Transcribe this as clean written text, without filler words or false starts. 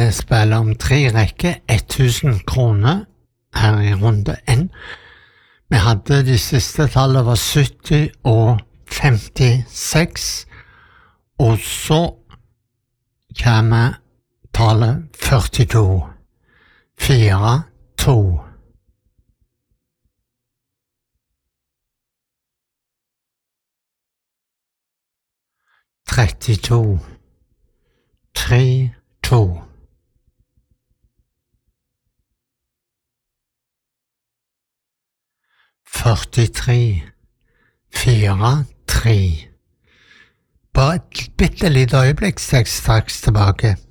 spill om 3 rekker, 1000 kroner her i runde 1. Vi hadde de siste tallet var 70 og 56, og så kommer tallet 42. 4, 2. Trettito, 3, 2. 43, 4, 3. Bare et bitte lite øyeblikk, straks tilbake.